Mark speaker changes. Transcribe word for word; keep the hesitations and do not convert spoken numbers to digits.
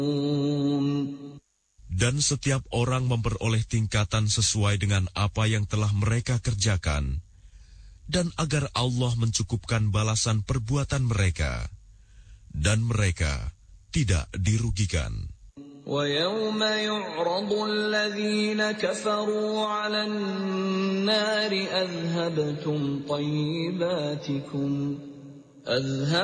Speaker 1: Dan setiap orang memperoleh tingkatan sesuai dengan apa yang telah mereka kerjakan, dan agar Allah mencukupkan balasan perbuatan mereka, dan mereka tidak dirugikan.
Speaker 2: وَيَوْمَ يُعْرَضُ الَّذِينَ كَفَرُوا عَلَى النَّارِ أَذْهَبْتُمْ طَيِّبَاتِكُمْ أَذْهَبْتُمْ